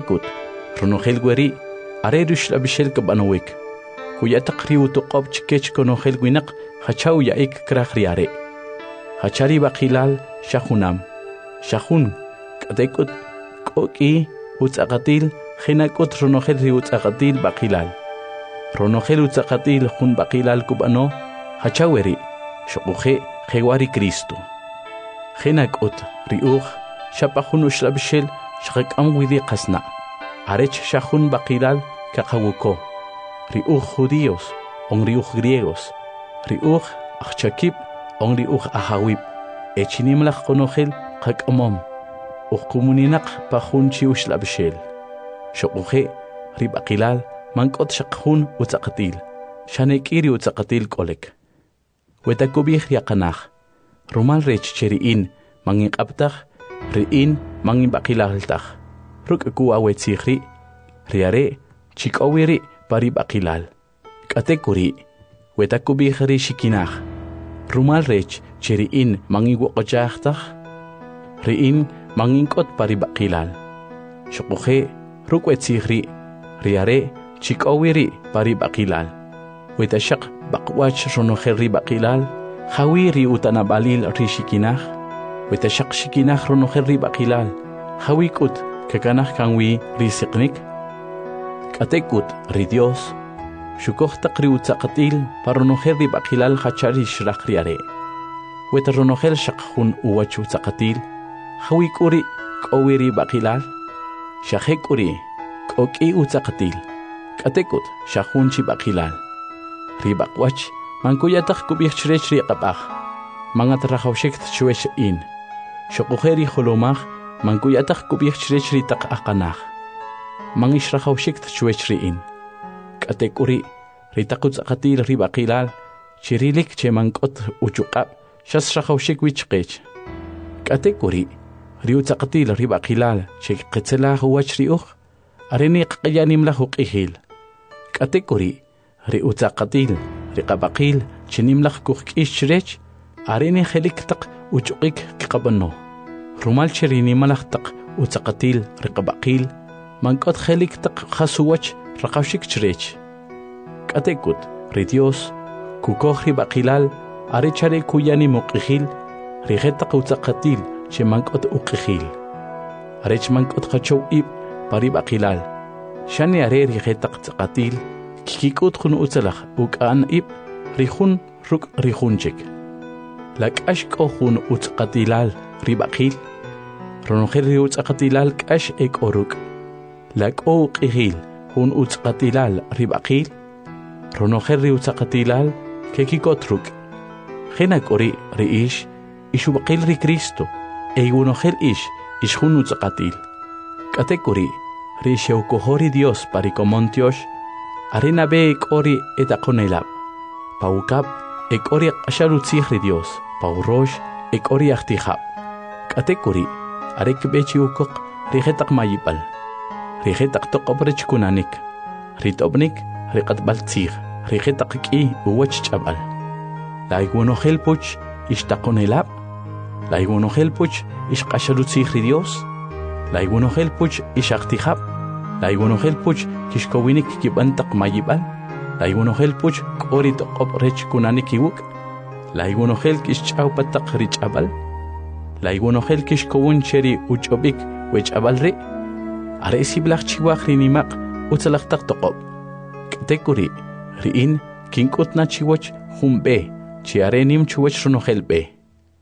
Katekut, Ronogel Gueri, Arerush Labishel Kabanowik, Kuyatak Riuto Kop Chikech Konogel Winak, Hachau Yaik Krachriare, Hachari Bakilal, Shahunam, Shahun, Katekut, Koki, Utzakatil, Hinakut Ronogel Riutzakatil Bakilal, Ronogel Utzakatil Hun Bakilal Kubano, Hachaweri, Shokuhe, Hewari Cristo. Hinakut, Riuch, Shapahun Ushlabishel, Shak Amwidi Kasna, Arech Shahun Bakilal, Kakawuko, Riuch Judíos, on Riuch Griegos, Riuch Achakip, on Riuch Ahawip, Echinimlach Konogel, Kakamom, Ukumuminak Pahunchi Ushlabishel, Shokuhe, Ribakilal, Mankot Shakhun Utzakatil, Shanekiri Utzakatil Kolek, Wetakubih Yakanach, Rumal Rech Cheriin, Mangin Abtach, Riin, Mangin Bakilaltach, Rukaku Awetzichri, Riare, Chikowiri, Pari Bakilal, Katekuri, Wetakubih Rishikinach, Rumal Rech Cheriin, Mangin Wokojachtach, Riin, Mangin Kot Pari Bakilal, Shokuhe, Rukwetzichri, Riare, Chikowiri, Pari Bakilal, Wetashak, Bakwach Ronogeri Bakilal, Hawiri Utanabalil Rishikinach, Wetashak Shikinach Ronogeri Bakilal, Hawikut, Kakanach Kanwi Risiknik, Katekut, Ridios, Shukohtak Riutzakatil, Paronogeri Bakilal Hachari Shrakriare, Wetaronogel Shakhun Uwachu Zakatil, Hawikuri, Kowiri Bakilal, Shahekuri, Koki Utzakatil, Katekut, Shahunchi Bakilal, Ribakwach, Mankuyatak Kubichrech Riakabach, Mangatrahaushek Chuesh in, Shokuheri Holomach, Mankuyatak Kubichrech Ritak Akanach, Mangishrahaushek Chuesh in, Katekuri, Ritakutzakatil Ribakilal, Chirilik Chemankot Uchukap, Shasrahaushek Wichkech, Katekuri, Riutzakatil Ribakilal, Cheketzelah Huachriuch, Arenik Kayanim Lahukihil, Katekuri, Riutzakatil, Rikabakil, Chinimlach Kukish, Areni Heliktak, Uchuk Kabano, Rumal Cherini Malachtak, Utzakatil, Rikabakil, Mankot Heliktak Hasuach, Rakashik Chrech, Katekut, Ridios, Kukohri Bakilal, Arechare Kuyani Mukihil, Rigetak Utzakatil, Chemankot Ukihil, Arechmankot Hachow Ib, Paribakilal, Shani Are Rigetak Zakatil, Kikut Hun Utzalach, Ukan Ib, Rihun, Ruk Rihunjik. Lak Ashko Hun Utzakatilal, Ribakil, Ronogeri Utzakatilal, Kash Ek Oruk. Lak O Kihil, Hun Utzakatilal, Ribakil, Ronogeri Utzakatilal, Kekikotruk. Henakori, Riish, Ishubakil Ri Cristo, Eigunohel Ish Hun Utzakatil. Katekuri, Risheukohori Dios Parikomontiosh, Arena be ekori etakonelab. Paukap ekori asharutzihri Dios. Paurosh ekori achtihab. Katekuri arek bechi ukok rigetak mayipal. Rigetak tokobrech kunanik. Ritobnik rikat baltzih. Rigetak ki uwach chabal. Laigunohel puch ishtakonelab. Laigunohel puch ishkasharutzihri Dios. Laigunohel puch ishachtihab. Laigunohel puch kishkowinik kibantak mayibal, Laigunohel puch korit oprech kunanikiwuk, Laigunohel kischaupatak richabal, Laigunohel kishkowun cheri uchobik wechabalri, Aresi blach chiwakri nimak utzalaktak tokob. Katekuri, riin kinkutna chiwach humbe, chiarenim chiwach runohel be.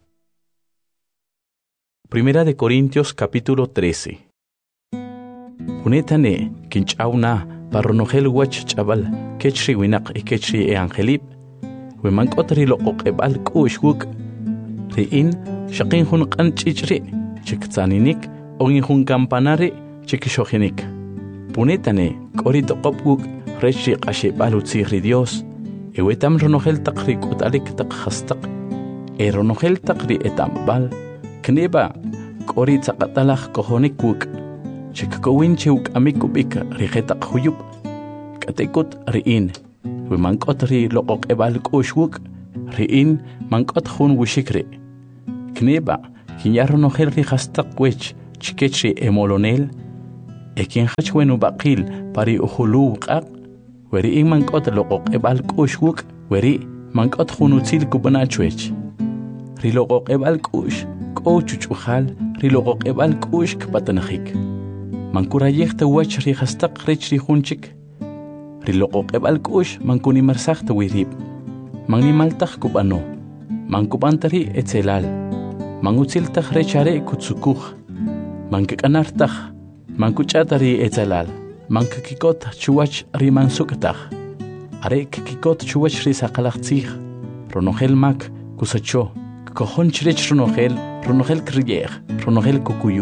Primera de Corintios capítulo 13. Unetane, kinchauna, parronogel wach chabal, ketchri winak e ketchri e angelip, wemankotri lo okebal kushwuk, riin, shakin hun kanchichri, chikzaninik, ongin hun campanari, chikishogenik. Punetane, korito kopwuk, rechi ashebal utzihri Dios, ewetam ronogel takri kutalik tak hastak, e ronogel takri etambal, kneba, korit sakatalach kohonikwuk, Chikowin chiuk amikubik rigetak huyup. Katekut riin. We mankot ri lokok ebal kushwuk. Riin mankot hun wishikri. Kneba, kinyaro no hel ri hastak wech chikechri emolonel. ekin hachwenu baqil pari uhulu qaq weri in mankot loqoq ebal kush wuk weri mankot khunutzil kubana chwech riloqoq ebal kush chuchujal riloqoq ebal kush kpatanajik mankurayekta wach rihastaq rich rihunchik riloqoq ebal kush mankuni marsaqta wirib mangimaltaq kubano mankubantari etzelal mangutziltaq rechare kutsukuj mankakanartaq mankuchatari etzelal mankakikot chuwach rimansuktaj are kakikot chuwach risaqalaqtzij ronojel mak kusacho kohon chrech ronojel kriyej ronojel kukuyu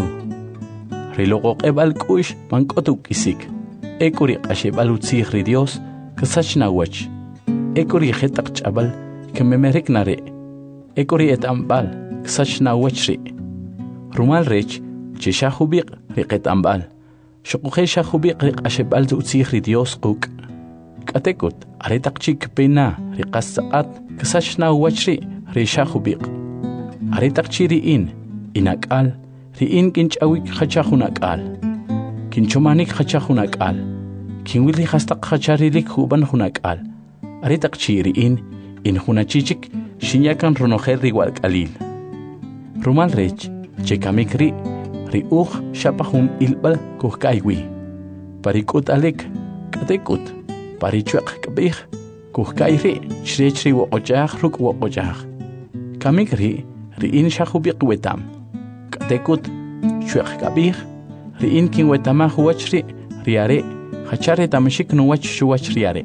riloqoq ebal kush mankotuk isik ekuri qashebal utzij ri Dios kasachna wach ekuri jetaq chabal kememerek nare ekuri etambal kasachna wachri rumal rech chishahubiq riqetambal shuquje shahubiq riqashebal utzij ri Dios quk katekut aretaq chik pena riqasaqat kasachna wachri rishahubiq aretaq chiriin inakal riin kinchawik khachahunakal kinchomanik khachahunakal kinwili hastaq khacharilik huban hunakal aretaq chiriin in hunachichik shinyakan ronojel riwal qalil rumal rech chekamikri riuj shapahun ilbal kuhkaywi parikut alek katekut parichuaq kabih kuhkayri chrechri woqojaj ruk woqojaj kamikri riin shahubiq wetam katekut chuaq kabih riin kin wetama huachri riare hachare tamashik nuwach shuwach riare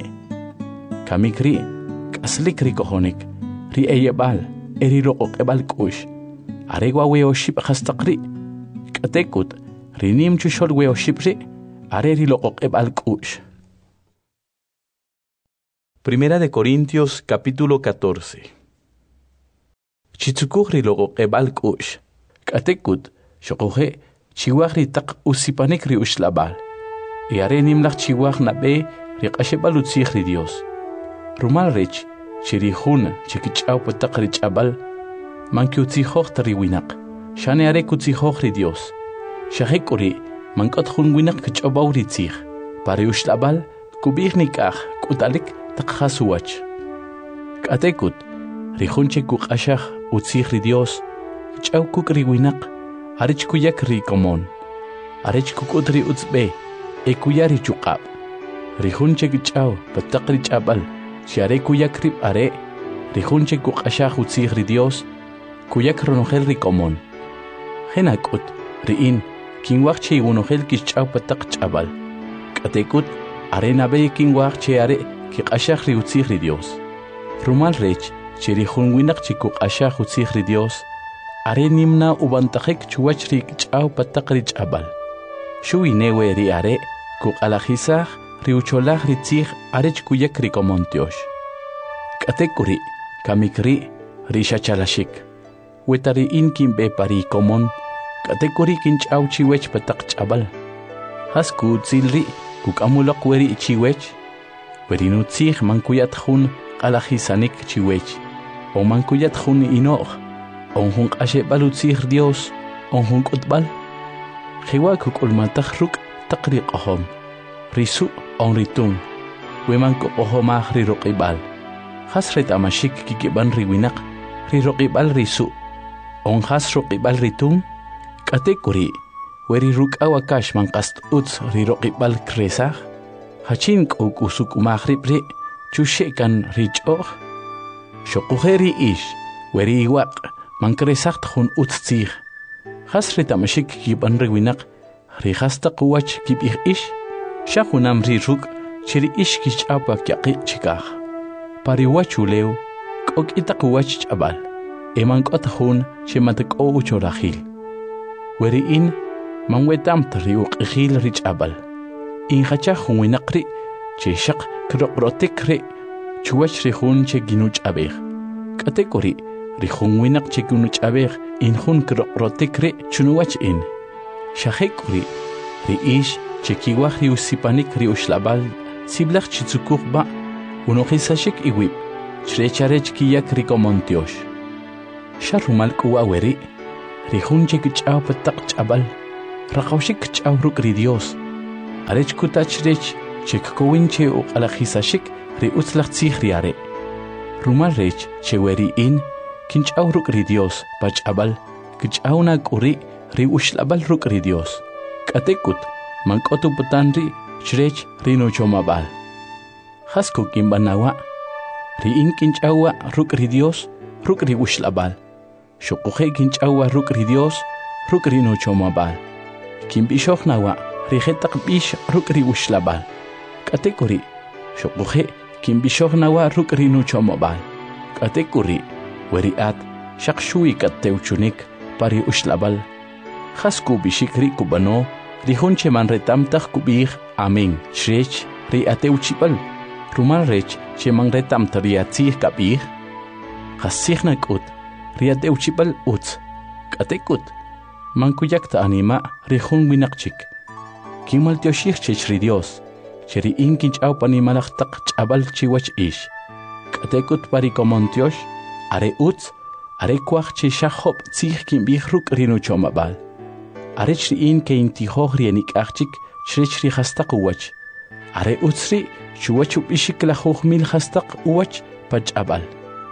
kamikri kaslik rikohonik ri eyebal eriloqoq ebal kush aregwa weoship hastaqri katekut rinim chushol weoshipri are riloqoq ebal kush. Primera de Corintios capítulo 14. Chitsukuj riloqoq ebal kush katekut shoquje chiwaj ritaq usipanik ri ushlabal yare nimlaq chiwaj nabe riqashebal utzij ri Dios rumal rech chirihun chikich'aw pataq rich'abal manki utzijoj ta riwinaq shane are kutzijoj ri Dios shajekuri mankot jun winaq kich'obaw ritzij pari ushlabal kubij nikaj k'utalik taqjasuwach katekut rihun chikuq'ashaj utzij ri Dios ch'aw kuk riwinaq arich kuyak ri komon arich kukut ri utzbe ekuyari chuqab rihun chekch'aw pataq ri ch'abal share kuyak ri are rihun chekuq'ashaj utzij ri Dios kuyak ronojel ri komon jenakut riin kinwaj che wonojel kich'aw pataq ch'abal katekut are nabe kinwaj che are kiq'ashaj ri utzij ri Dios rumal rech che rihun winaq chekuq'ashaj utzij ri Dios are nimna ubantajek chuwach ri ch'aw pataq ri ch'abal shuinewe ri are kuq'alajisaj ri ucholaj ri tzij arech kuyak ri komontiosh katekuri kamikri ri shachalashik wetari in kimbe pari komon katekuri kinch'aw chiwech pataq ch'abal hasku tzilri kuk'amulaq weri chiwech werinu tzij mankuyat jun q'alajisanik chiwech o mankuyat jun inoj onjun q'ashebal utzij Dios onjun k'utb'al jewa kuk'ulmantaj ruk' taq ri q'ojom risu' on ritun weman kuq'ojomaj ri roq'ib'al jas ret'amashik kikib'an ri winaq ri roq'ib'al risu' on jas roq'ib'al ritun katekuri weri ruk'aw akash manqast utz ri roq'ib'al kresaj hachin k'uk usuk'umaj rib'ri chushe'kan ri ch'oj shoquje ri ix weri iwaq mankresaqt jun utz tzij jas ret'amashik kikib'an ri winaq ri jastaq wach kib'ij ix xajunam ri ruk' chiri ix kich'aw pakyaqi' chikaj pari wach ulew k'ok'itaq wach ch'abal emank'ot jun chemantak'o uchorajil weri'in manwetamt ri uq'ijil ri ch'abal injachaj jun winaq ri che xaq kiroq'rotik ri chuwach ri jun che kinuch'abej katekuri ri jun winaq che kinuch'abej in jun kiroq'rotik ri chunuwach in xajekuri ri ix che kiwaj ri usipanik ri ushlabal siblaj chitzukuj ba unojisashik iwib chrecharech kiyak ri komontiosh sharumal k'uwa weri ri jun che kich'aw pataq ch'abal raqawshik kich'aw ruk' ri Dios arech kutach rech chek kowinche o alajisashik ri utzlach tzihri are. Rumal rech che weri in kinch auruk ri Dios pach abal kich auna kuri ri ushlabal ruk ri Dios. Katekut mankotu putanri chrech ri no chomabal. Hasko kimbanawa ri in kinch awa ruk ri Dios ruk ri ushlabal. Shokuhe kinch awa ruk ri Dios ruk ri no chomabal. Kimbishok nawa ri hetak bish ruk ri ushlabal. Katekuri shokuhe kimbishok nawa ruk ri no chomabal. Katekuri weri at shakshui kateuchunik pari ushlabal. Hasku bishikri kubano ri hunche man retamtach kubih amen shrech ri ateuchibal. Rumal rech che man retamta ri atzih kabih. Hasichna kut ri ateuchibal utz. Katekut man kuyakta anima ri hun winakchik. Kimal tioshich chech ri Dios. Cheri inkinch au panimalachtak chabal chiwach ish. Katekut pari komontiosh are utz are kwach che shachop tzih kimbih ruk rino chomabal. Are chri in ke intihoch rienik achchik chrech ri hastak uwach. Are utzri chuwachup ishik la mil hastak uwach pach abal.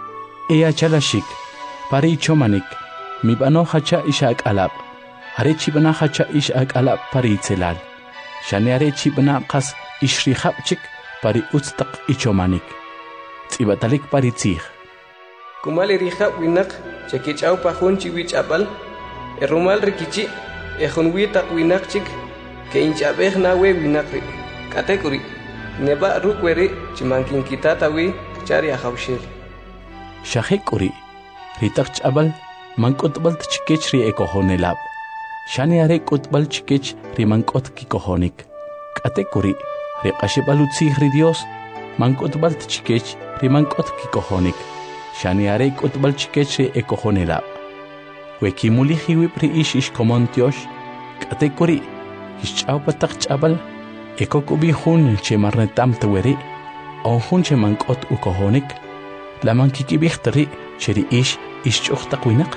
Ea chalashik pari chomanik mibano hacha ishak alab. Are chibana hacha ishak alab pari tzelal. Shane are chibana qas ishri hapchik pari utztak ichomanik. Tzibatalik pari tzih. Kumali rihab winak chekich au pahun chiwich abal. Erumal rikichi ehun witak winak chik ke inchabeh nawe winakri. Katekuri neba rukweri chimankin kitatawi chari ahawshil. Shahekuri ritak chabal mankotbal tchikech ri ekohonelab. Shani are kotbal chikech ri mankot kikohonik. Katekuri ri qashibal utzih ri Dios mankotbal tchikech ri mankot kikohonik. Shani are kotbal chikech ri ekohonelab. Wekimuli hiwip ri ish komontiosh. Katekuri ishchau patak chabal ekokubi hun che marnetam teweri o hun che mankot ukohonik. La mankikibixtari cheri ish ishchuchtak winak.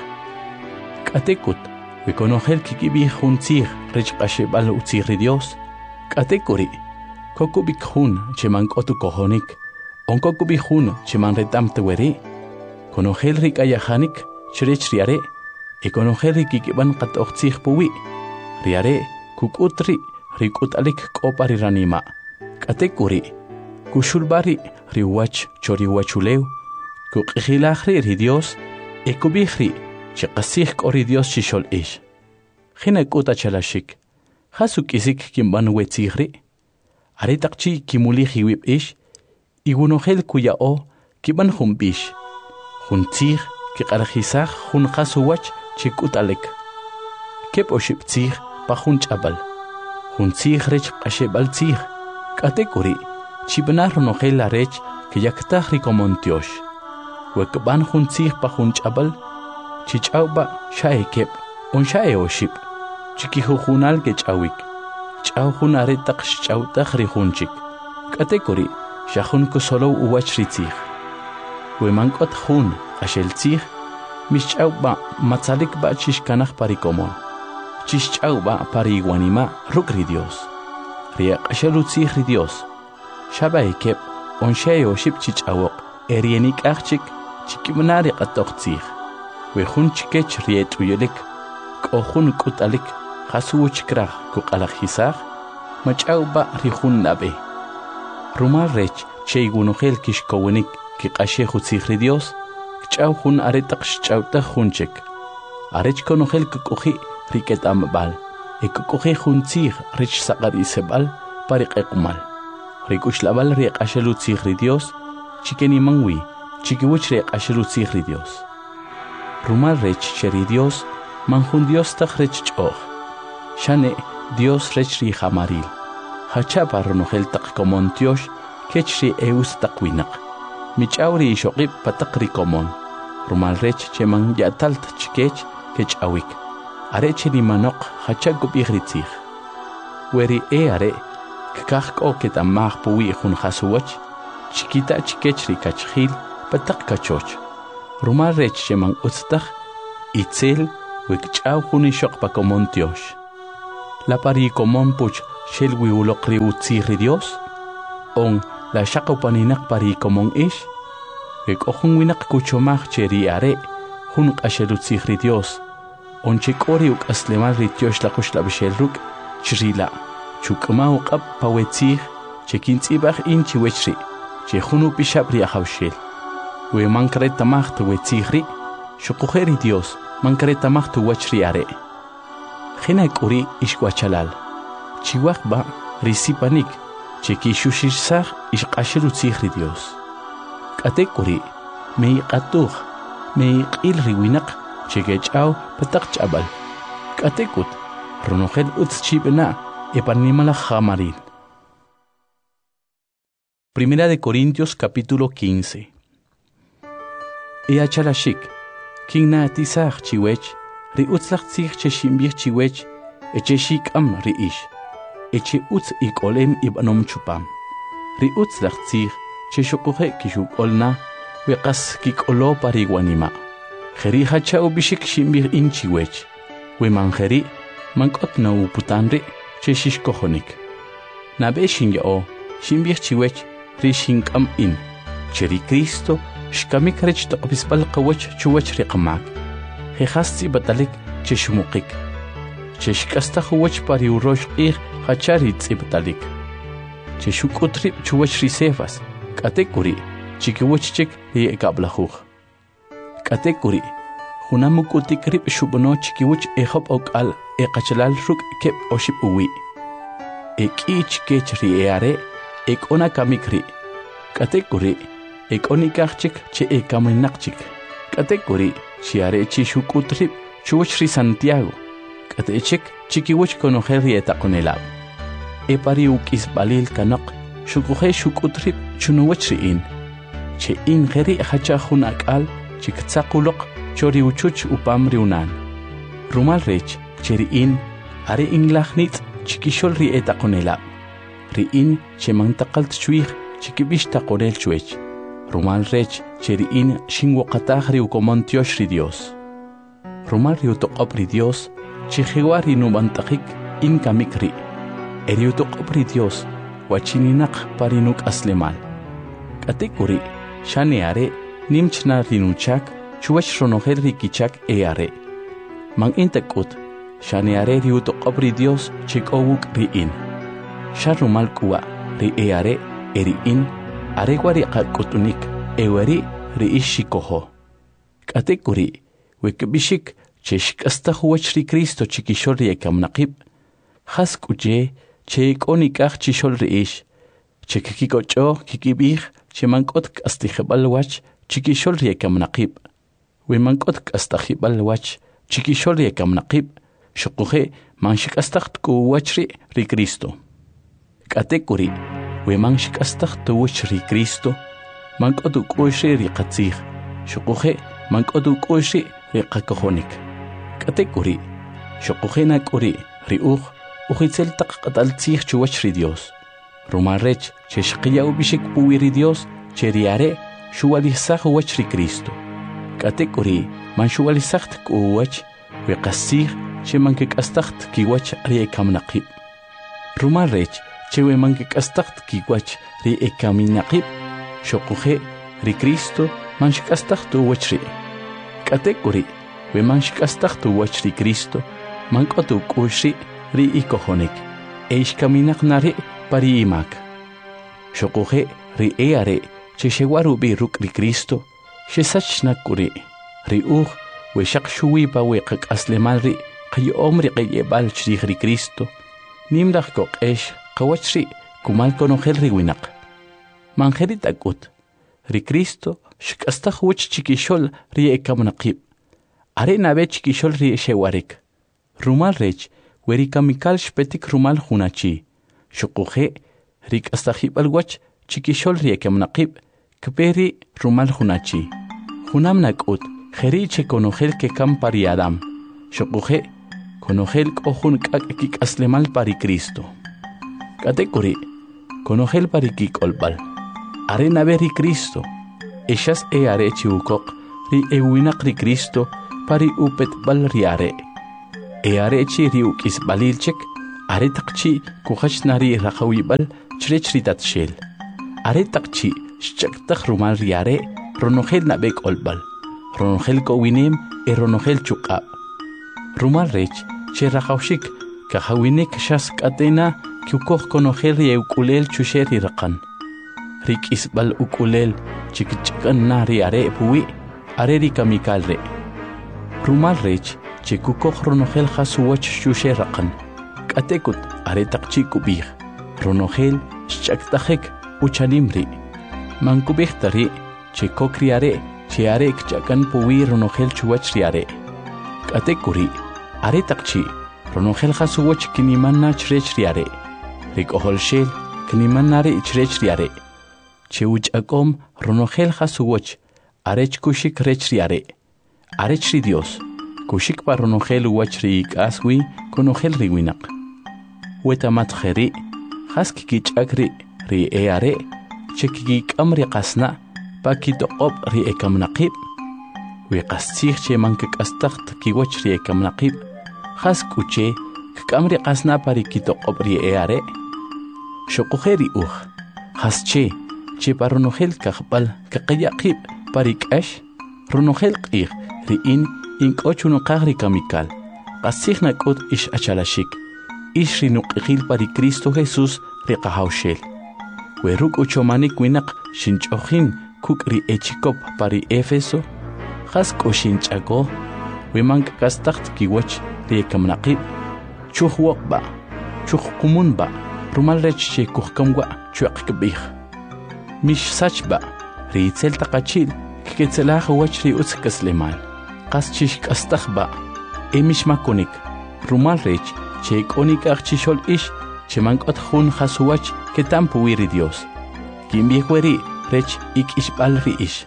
Katekut Wikonohel kikibi hun tzih rech qashibal utzih ri Dios. Katekuri kokubik hun che mankot ukohonik. Onkokubi hun che manretam teweri. Konohel rik ayahanik chrech riare. Ikonohel rikikiban qatoq tzih puwi. Riare kukutri rikutalik kopari ranima. Katekuri kushulbari riwach choriwachuleu. Kukihilahri ri Dios ekubihri chaqasih kori Dios chishol ish. Hina kuta chalashik. Hasuk isik kimban wetzihri. Aritakchi kimuli hiwip ish. Igunohel kuya o kiban humbish. Huntzih kiqarjisah hun khasuwach chikutalek. Kep oship tzih pa hun chabal. Huntzih rech qashebal tzih. Katekuri chibnar nohel arech kiyaktah rikomontiosh. Wekban huntzih pa hun chabal. Chichauba shae kep on shae oship. Chikihujunal kechawik. Chau hun aretak chautak rihunchik. Katekuri shahun kusolo uwach ritzih. Wemankot hun ashel tzih. Mischauba matzalik ba chishkanach parikomon. Chischauba pariguanima rukri Dios. Riak ashelu tzih ri Dios. Shabai kep on shae oship chichawok. Erienik achchik chikimnari qatok tzih. Wehun chikech riet uyelik. Kohun kutalik. Hasuwich krah kuqalajisah. Machauba rihun nabe. Rumal rech cheigunohel kishkowenik kiqashehu tzih ri Dios. Chau hun aretak chauta hunchek. Arech konohel kukuhi riket ambal. Ekukuhi hun tzih rich sakar isebal parik ekumal. Rikushlabal riek ashelu tzih ri Dios. Chikeni mangwi. Chikiwich riek ashelu tzih ri Dios. Rumal rech cheri Dios. Manjun Dios tak rech choch. Shane Dios rech ri hamaril. Hachapa runohel tak komontiosh. Kechri eus tak winak. Michauri ishokip patakri komon. Rumal rech cheman yatalt chikech kech awik. Are cheni manok hachagub ihritzih. Weri are kakak oket amah puwi hun hasuwach. Chikita chikechri kachhil patak kachoch. Rumal rech cheman utztach itzel wekchaw hun ishok pa komontiosh. La pari komon puch shel wiulok ri utziri Dios on la shaqo paninak pari komon ish ek ohun winak kuchomach cheri are hun qashelu tziri Dios on chekori uk aslemal ri Dios la kushla bishelruk chirila chukma uqab pawetzir chekin tsibach in chiwechri che hunu pishabri ahawshel we mankreta macht wetziri shukuheri Dios mankreta macht wachri are khina kuri ishkwachalal chiwakba risipanik cheki shushishsah ishqashiru tziri Dios kate kuri mei qatuh mei qilri winaq chegechau patak chabal kate kut ronohel utschibna epanimala jamaril. Primera de Corintios capítulo 15. Chalashik, kingna tisach chiwech, ri utzlach tzich cheshimbich chiwech, echeshik am ri ish, eche utz ikolem ibanom chupam. Ri utzlach tzich cheshokuhe kishuk olna, weqas kikolo pariguanima. Jeri hachao bishik shimbich in chiwech, we manjeri, mankot na uputanri, cheshishkohonik. Nabe shingyo, shimbich chiwech, rishing am in cheri Cristo shkamik rech taqbispal qawach chuwach riqmak khasti batalik cheshmukik cheshkasta khwach pari urosh qih khachari tsibtalik cheshukutri chuwach risefas katekuri chikiwachchik hi kablakhuh katekuri hunamukutikri shubno chikiwach ehab okal eqachalal ruk kep oshib uwi ekich kechri eare ekona kamikri katekuri ekonikachik che ekaminakchik katekuri chiare chishukutri chuchri Santiago katechik chikiwach konoheri etakonelab epari ukis balil kanak shukuhe shukutri chunuwachri in che in geri hacha hunakal chiktsakulok chori uchuch upamri unan rumal rech cheri in are inglachnit chikisholri etakonelab riin chemantaqalt chuig chikibish taqorel chuech rumal rech cheriin shinwoqatahri ukomontioshri Dios rumal riutoqopri Dios chihiwari numantaqik in kamikri eriutoqopri Dios wachininaq parinuk aslemal katekuri shaneare nimchna rinuchak chuech ronoher rikichak eare man intakut shaneare riutoqopri Dios chikowuk riin sharumal kuwa ri eare eriin aregwari qakutunik ewari ri ishikoho katekuri wekbishik cheshkasta huwachri Cristo chikishori ekamnaqib khaskuche cheikonikaj chishol ri ish chekikikocho kikibih chemankot astijbalwach chikishol ri ekamnaqib wemankot astijbalwach chikishol ri ekamnaqib shuquje manshikastaq kuwachri ri Cristo katekuri we manshikastaq tuwachri Cristo mankodu kushri ri qatzig shuquje mankodu kushri ri qakohonik katekuri shuqujena kuri ri ujitzel taqataltzig chuwachri Dios rumarech cheshqiya ubishik puwiri Dios cheriare shuwalisaq wachri Cristo katekuri manshuwalisaq kuwach we qassig chemankikastaq kiwach ri ekamnaqib rumarech chewe mankikastaq kiwach ri ekaminaqib shuquje ri Cristo manshikastaq tuwachri katekuri we manshikastaq tuwachri Cristo mankotu kushri ri ikohonik eishkaminaqnari pari imak shuquje ri eare cheshewaru bi ruk ri Cristo shesachnakuri ri we shaqshuwi pa we qaslemal ri qiyomri qiyebal chri ri Cristo nimlaq qoqesh qawachri kumal konohel ri winaq manjeri takut ri Cristo shkastaq wach chikishol ri ekamnaqib are nabe chikishol ri shewarik rumal rech weri kamikal shpetik rumal hunachi shuquje ri kastaqibal wach chikishol ri ekamnaqib kperi rumal hunachi hunamnakut kheri che konohel ke kam pari Adam shuquje konohel kohun kik aslemal pari Cristo katekuri konohel pari kikolbal are nabe ri Cristo eshas are chiukok ri ewinaq ri Cristo pari upet bal riare eare chi riukis balilchek aretaqchi kuhach nari raqawibal chrechritat shel aretaqchi shchaqtaq rumal riare ronogel nabek olbal ronogel kowinem ronogel chuqab rumal rech che raqawshik kahawinek shas katena kyukoh konogel yeukulel chusheri raqan rik isbal ukulel chikchkan nari are puwi areri kamikal re rumal rech che kukoh ronogel khasuwach chushe raqan katekut aretaqchi kubih ronogel shchaqtajek uchanimri mankubih tari che kokriare che are kchakan puwi ronogel chuwach riare katekuri aretaqchi ronogel khasuwach kinimanna chrech riare rikohol shel kinimanare chrech riare che uchakom ronogel khasuwach arech kushik rech riare arech ri Dios kushik pa ronogel wach ri aswi konogel riwinaq wetamat kheri khaski kichakri ri eare chekiki kamri qasna pakitoqob ri ekamnaqib wi qastikh che manka qastaqt kiwach ri ekamnaqib khaskuche kamri qasna pari kitoqob ri eare shoqokheri khasche che paronogel kakhbal kaqyaqib parikash ronogel qih ri inkochuno qagri kamikal qasikhna qut ish achalashik ish rinuqil pari Cristo Jesús riqahawshel weruk uchomanik winaq shinch'ojin kukri echikop pari Efeso khasko shinch'ako wimank kastaqt kiwach rikamnaqib chuhwaqba chuhkumunba rumal rech che kuhkamwa chuaqkbih mish sachba ritzel taqachil kiketzelaj wach ri utzkaslemal qaschish kastaqba emish makonik rumal rech che konik achchishol ish che mankot khun khasuwach ketampu wiri Dios kimbieweri rech ikishbal ri ish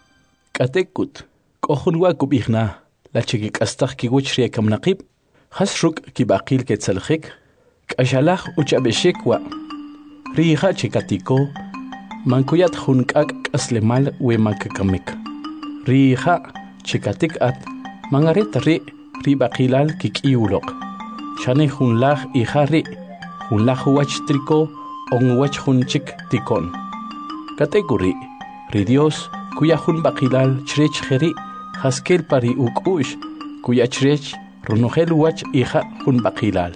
katekut kohunwa kubihna la cheki kastaq kiwach ri kamnaqib khasruk kibaqil ketzelkhik kashalaj uchabeshik wa riha chikatiko mankuyat hunkak aslemal we makakamik riha chikatik at mangaret ri baqilal kikiulok shane hunlaj ihari hunlaj wach triko on wach hunchik tikon kategori ri Dios kuya hun baqilal chrech kheri haskel pari ukush kuya chrech ronogel wach iha hun baqilal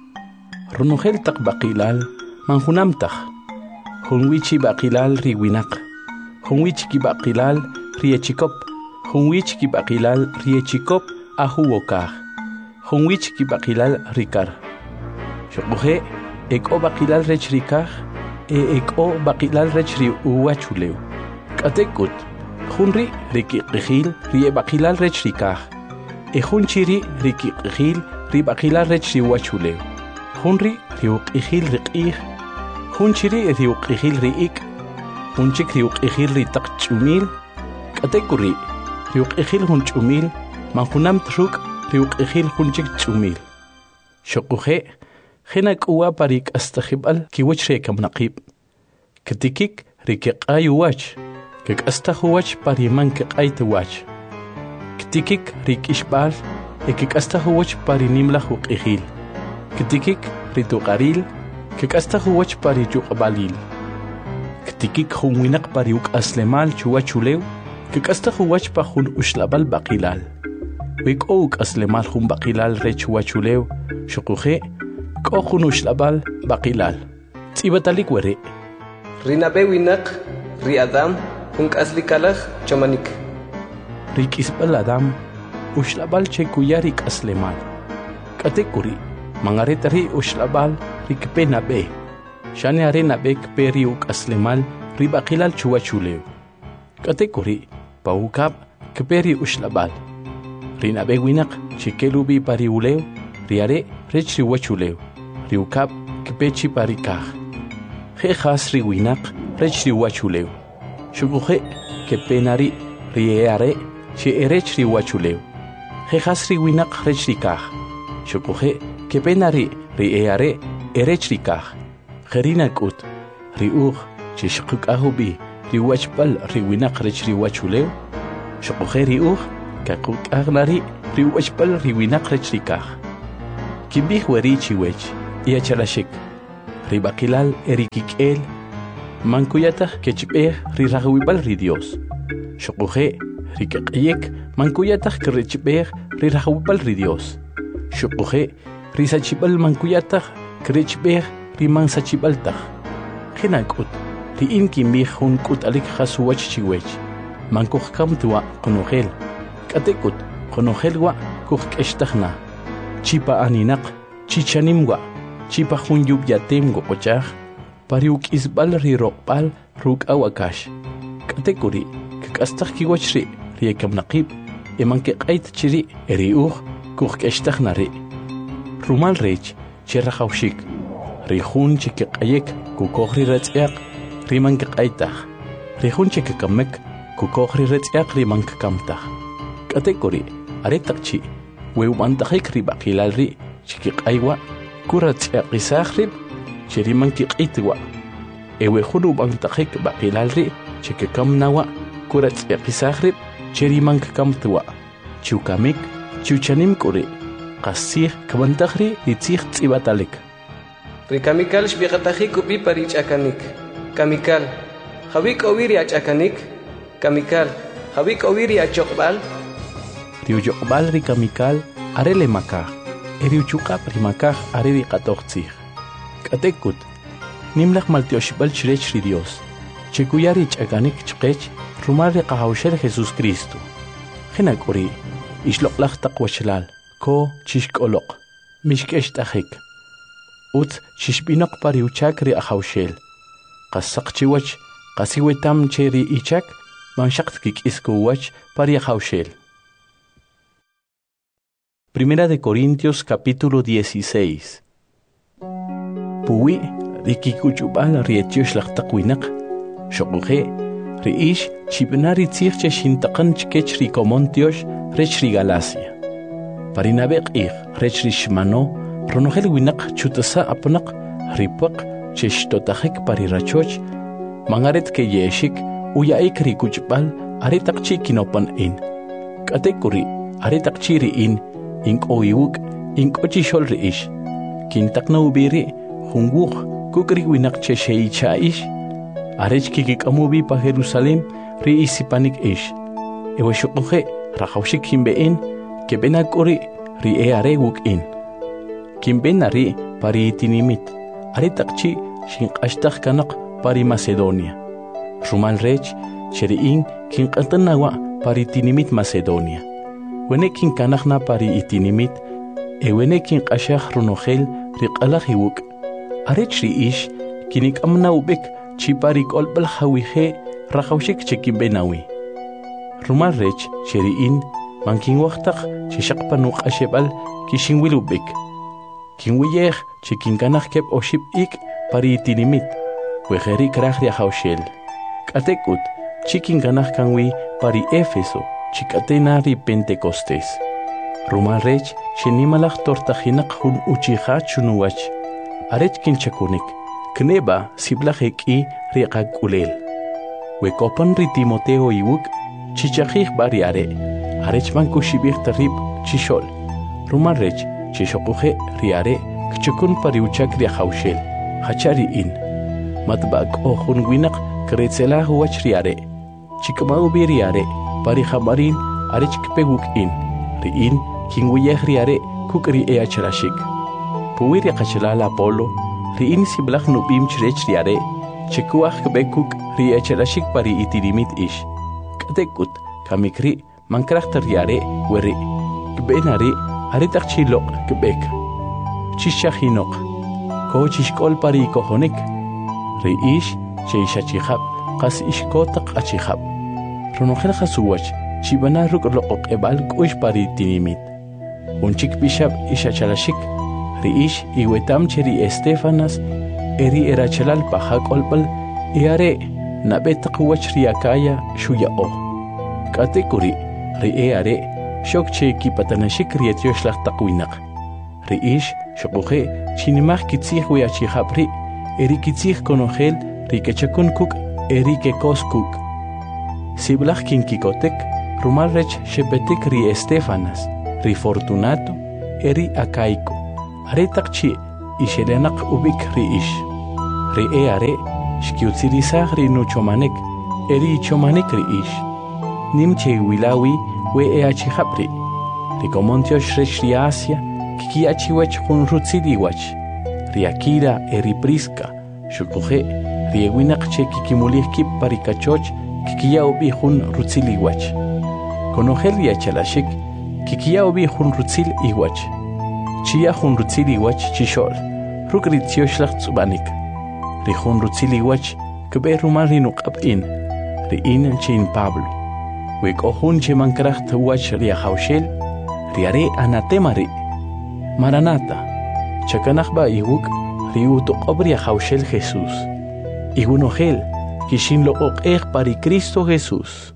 ronogel tak baqilal manhunamtaj hunwichi baqilal riwinaq hunwichi ki baqilal riechikop hunwichi ki baqilal riechikop ahuwokaj hunwichi ki baqilal rikar shoqoje eko baqilal rech rikaj eko baqilal rech ri uwachulew katekut hunri rikiqijil ri baqilal rech rikaj hunchiri rikiqijil ri baqilal rech ri uwachulew hunri riuqijil riqij hunchiri riuqijil riik hunchik riuqijil ritaqchumil katekuri riuqijil hunchumil manhunam truk riuqijil hunchik chumil shoquje khina kuwa parik astajibal kiwach rekamnaqib katikik rikiqay wach kikastajwach pariman kiqayt wach katikik rikishbal ekikastajwach parinimlaj uqijil katikik rituqaril kikastajwach pari juqbalil katikik hunwinaq pari uqaslemal chuwachulew kikastajwach pa hun ushlabal baqilal wiko uqaslemal hun baqilal re chuwachulew shoquje ko hun ushlabal baqilal tsibatalik were rinabe winaq ri adam unk'aslikalaj chamanik rik'isb'al adam ushlabal che kuyarik aslemal katekuri mangaret ri ushlabal rikpena be shane arena bek peri uk'aslemal ri baqilal chuwachulew katekuri paukab kperi ushlabal rinabe winaq chikelubi pari ulew riare rech riwachulew riukab kpechi parikaj khas ri winaq rech riwachulew shuguje kepenari rieare che erech riwachulew khas ri winaq rech rikaj shuguje kepenari rieare erech rikaj kherina kut riuj che shqahubi riwachbal riwinaq rech riwachulew shuguje riuj kaquqagnari riwachbal riwinaq rech rikaj kibih wari chiwech iachalashik. Ribakilal erikik'el. Mankuyataq kechb'ej riraqwib'al ri Dios. Xuquje rikaq'iyek mankuyataq krichb'ej riraqwib'al ri Dios. Xuquje risachib'al mankuyataq krichb'ej rimansachib'altaq. Qhinak'ut ri'in kimb'ij jun k'ut'alik qasuwach chiwech. Mankujkam tuwa qunujel. K'atek'ut qunujel wa kujk'extajna. Chipa aninaq chichanim wa. Chipa jun yubyatem goqochaj. Pariuk isbal ri roqbal ruk awakash. Katekuri, kakastak kiwach ri, riekam naqib, emanke qait chiri, eriuj, kukestak nari. Rumal rech, cherrahaushik, rihun chekayek, kukogri retziak, rimanke qaitach, rihun chekakamek, kukogri retziak rimank kamtach. Katekuri, aretakchi, weubantajik ribakilal ri, chikikaiwa, kuratziak isajrib, Cheriman kiqitwa ewe khulu bantakhik baqilalri chekekam nawa kurat eqisagrib cheriman kamtwa chukamik chuchanim kuri qasih kabantakhri itzig tsibatalik rikamikal shbiqatakhik upi parichakanik kamikal hawik owiri achakanik kamikal hawik owiri achoqbal riujoqbal rikamikal arele makaj eriuchuqa primakaj areri qatoqtzig Katekut, nimlaq maltioshibal chirech ri Dios. Chekuyari chakanik chqech, rumari qahawshel Jesus Cristo. Hinakuri, ishloqlaq taqwachlal, ko chishkoloq, mishkesh tajik. Ut chishbinoq pariuchak ri ahawshel. Qasaq chiwach, qasiwetam cheri ichak, manshaqt kikiskuwach pari ahawshel. Primera de Corintios capítulo 16. Puwi rikikuchubal rietiosh laqtaqwinaq shoquje riish chibnari tsiqche shintaqan chkech rikomontiosh rech Galacia parinabeq ig rech shmano ronogel winaq chutasa apnaq ripaq cheshtotajek parirachoch mangaret ke yeshik uyaik rikuchbal aretaqchi kinopan in katekuri aretaqchi riin inqoyuk inqochi shol riish kintaqna ubiri Hunguq kukri winak cheshei chaish arech kikikamubi pa Jerusalem ri isipanik ish ewe shuquje raqawshik kimbein kebenakuri ri are wuk in kimbenari pari tinimit aretaqchi shinqashtaq kanaq pari Macedonia rumal rech cheriin kinqantanawa pari tinimit Macedonia wene kinkanaqna pari itinimit ewene kinqashaq runojel riqalaq hiwuk Arechri ish kinik amna ubek chiparik olbal hawihe rahawshik chekimbenawi. Rumal rech cheriin mankin waqtaq chishaqpanuk ashebal kishinwil ubek. Kinwiyeh chekinkanaq kep oshib ik pari tinimit. Wejeri kraj riahawshel. Katekut chikinkanaq kanwi pari Éfeso chikatena ri Pentecostés. Rumal rech chenimalaq tortajinaq hun uchiha chunuwach. Arech kinchakunik, kneba siblajeki riqak ulel. Wekopan ri Timoteo iwuk, chichajij bariare, arech manku shibij tarib chishol. Rumarech, chishokuje riare, kchukun pariuchak riahaushel, hachari in. Matbak ojun winak kretzela huach riare, chikmau biriare, parihamarin arech kpeguk in, riin, kingwiyeh riare, kukri eacharashik. Puwiri qachalal Apolo, riin siblaq nubim chirech riare, chekuaj kbekuk riachalashik pari itirimit ish. Katekut, kamikri, mankrachta riare, weri. Kbenari, aritaq chilok kbek. Chishachinok, ko chishkol pari kohonik. Riish, cheishachihab, qas ishkotaq achihab. Ronojel khasuwach, chibana ruk loqoq ebal kuish pari itinimit. Unchik bishab ishachalashik, Riish iwetam cheri Estefanas eri erachalal pahak olpal eare nabetaq wach riakaya shuyao. Katekuri ri eare shok che kipatanashik rietiosh laqtaqwinaq. Riish shokuje chinimaj kitzij weachijabri eri kitzij konojel rikechakun kuk eri kekoskuk. Siblaj kinkikotek rumal rech shebetik ri Estefanas ri Fortunato eri Acaico. Aretaqchi isherenak ubik ri ish. Ri are shkiutzirisag ri nuchomanek, eri chomanek ri ish. Nimche wilawi we achihapri. Ri komontiosh rech ri Asia, kikiachi wech hun rutzili wach. Ri Akira eri Priska, shukuhe, ri ewinak che kikimulih kip parikachoch, kikia ubi hun rutzili wach. Konogel yachalashik, kikia ubi hun rutzil iwach. Chia hun rutzil iwach chishol, rukri tioshlach tsubanik. Ri hun rutzil iwach, kebe rumal rinukab in, ri in chin Pablo. Wek ohun che mankracht wach ri ahaushel, ri are anatema ri. Maranata, chakanachba iwuk, ri utoqobri ahaushel Jesús. Igunogel, kishin lo ok pari Cristo Jesús.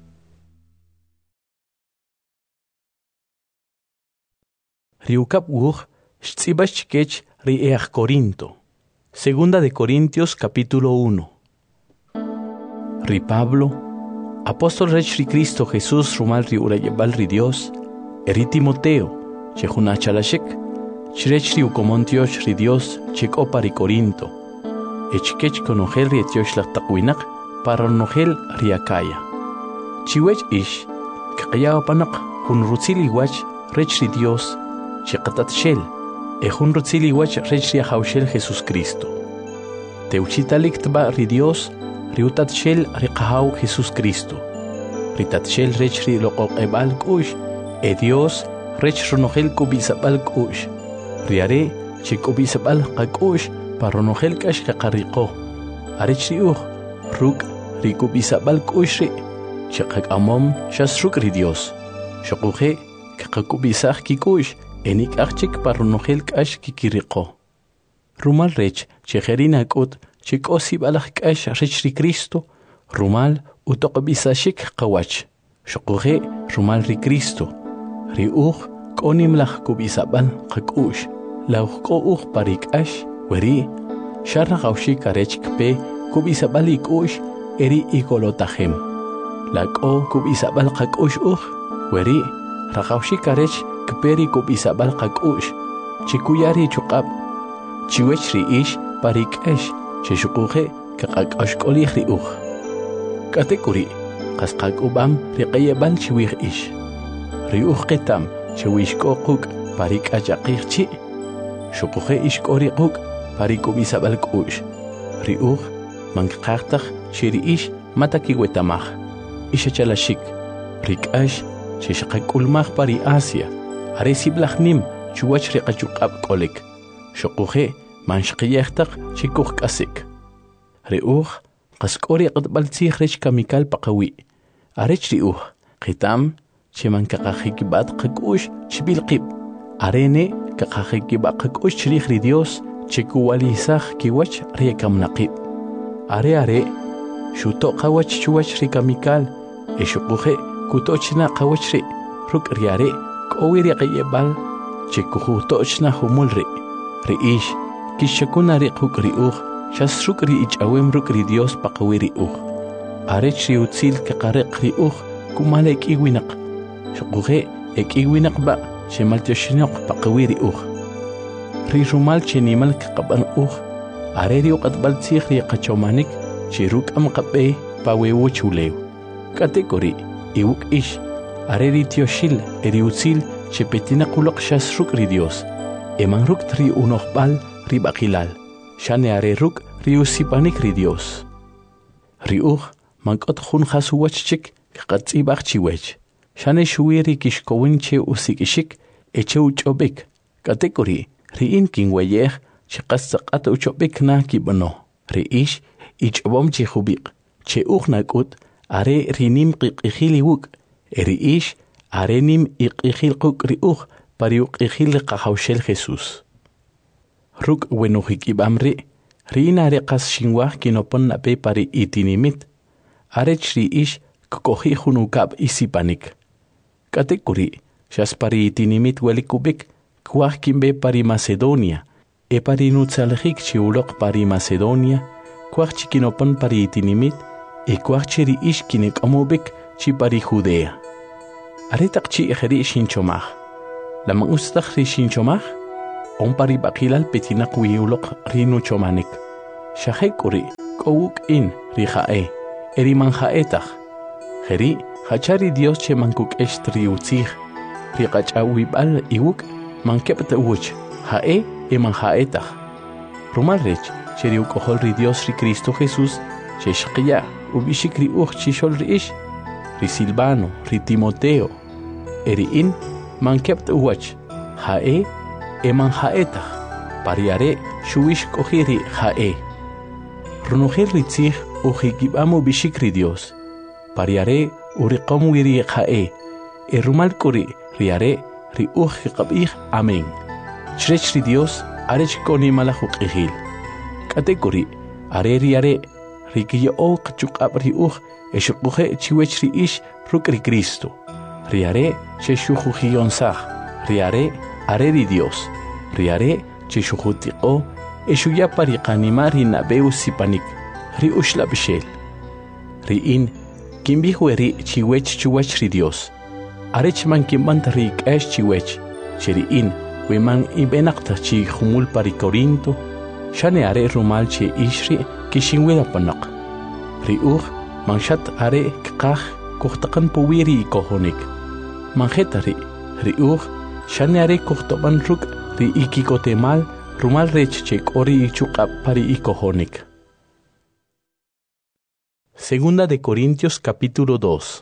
Riukap wuch, shtzibashkech ri Corinto. Segunda de Corintios capítulo 1. Ri Pablo, apóstol rech ri Cristo Jesús rumal ri urayebal ri Dios, eri Timoteo, chehunachalashek, chrech ri ukomontiosh ri Dios, chekopa ri Corinto, echkech konogel ri etiosh takwinaq, para nogel ri Acaya. Chiwech ish, kaqyawapanak, hun rutzili wach, rech ri Dios, chiqatat shel, ehun rutzili wach rech ri ahaushel Jesús Cristo. Teuchitalik tba ri Dios, riutat shel ri qahau Jesús Cristo. Ritat shel rech ri loqoq ebal kush, e Dios rech ronogel kubisabal kush. Riare chikubisabal qakush paronogel kash qaqariqo. Arech ri ruk ri kubisabal kush ri, chiqaq amom shasruk ri Dios. Shoquhe qaqubisaq kikush, enik achik paronogel kash kikiriqo. Rumal rech chejerina kut chikosi balach kash rech ri Cristo, rumal utoqbisashik qawach. Shoquhe rumal ri Cristo. Ri konim lach kubisabal qakush. Lauq parik ash weri sharra gaushik arech kpe kubisabal ikush eri ikolotahem. Laqo kubisabal qakush weri ragaushik arech kperi kubisabal qakush. Chikuyari chuqab. Chiwech ri ish parik ash cheshuquhe kaqakosh kolih ri Katekuri qasqak ubam ri qayebal chiwih ish. Ri qitam chewishko quk parik achaqirchi. Shukuhe ishkori quk parikubisabal kush. Ri manqaqtaq shiri ish matakiwetamaj. Ishachalashik. Rikash chishaqakulmaj pari Asia. Aresiblajnim chuwach riqachuqab kolik. Shukuhe manshqiyaqtaq chikuq kasik. Ri qaskori qatbaltzij rech kamikal paqawi. Arech ri qitam chimankaqajikibat qakush chibilqib. Arene kaqajikibat qakush chirij ri Dios chikuwalisaj kiwach riekamnaqib. Are shuto qawach chuwach ri kamikal eshuquje kutochna qawach ri ruk riare qowiri qayebal chikujutochna humul ri ish kishakuna ri quk ri shasruk ri ichawem ruk ri Dios paqawiri arech ri utzil kaqariq ri kumalek iwinaq shuquje iwinaq ba shemaltioshinoq paqawiri ri rumal chenimal kaqaban are ri qatbaltzij ri qachomanik chiruk am qabe pawewu chulew kategori iwuk ish are ri tioshil eri utzil chepetina qulaq shasruk ri Dios eman ruk tri unoqbal ri baqilal shane are ruk ri usipanik ri Dios ri mankot khun khasuwachchik qatzibaq chiwech shane shuwiri kishkowinche usikishik eche uchobik kategori ri inkin weyej chiqasaqat uchobik na kibno ri ish ichbom chihubiq che nakut are rinim qiqiliwuk eri ish are nim iqil quk ri pari uqil qahawshel Jesús ruk wenujik ibamri rina re qas shinwaj kinopon nape pari itinimit arech ri ish kokoji junukab isipanik kategori shas pari itinimit welikubik kwaj kimbe pari Macedonia e pari nutzaljik chiulok pari Macedonia kwaj chikinopon pari itinimit e kwaj chiri ish kinek amubik chi pari Judea aretaq chi ejeri shinchomaj lamang ustaj ri shinchomaj ompari bakilal petinak wiulok rinu chomanik. Shahekuri kowuk in rijae, eriman jaetach. Jeri, hachari Dios che mankuk estri utzig. Riqacha wibal iwuk mankepet uch, jae eman jaetach. Rumalrech, cheri ukohol ri Dios ri Cristo Jesús, che shqiya ubishik ri uch chishol ri ish, ri Silvano, ri Timoteo. Eri in mankepet uwach, jae eman jaetach. Pariare shuish kohiri jae. Runuhir ritzig ujigibamu bishikri Dios. Pariare uriqom wiri jae. Erumal kuri riare ri ujiqabih amén. Chrech ri Dios arech koni malahuk ihil. Kate kuri are riare rikiyo o kachukab ri eshukuhe chiwech ri ish rukri Cristo. Riare cheshujuhiyonsah. Riare are ri Dios. Riare cheshujutiko eshuya pariqanima ri nabeu sipanik ri ushla bishel. Ri in kimbihueri chiwech chuwach ri Dios. Arech man kimbant ri kash chiwech. Cheri in weman ibenakta chi humul pari Corinto. Shane are rumal chi ishri kishinweda panak. Ri manshat are kqah kuhtakan puwiri kohonik. Manjetari ri shane are kuhtaban ruk ri ikikotemal rumal rech chek ori ichukap pari ikohonik. Segunda de Corintios capítulo 2.